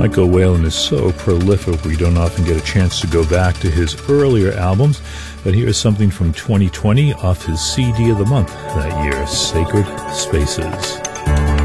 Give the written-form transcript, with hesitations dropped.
Michael Whalen is so prolific, we don't often get a chance to go back to his earlier albums, but here's something from 2020 off his CD of the month that year, Sacred Spaces.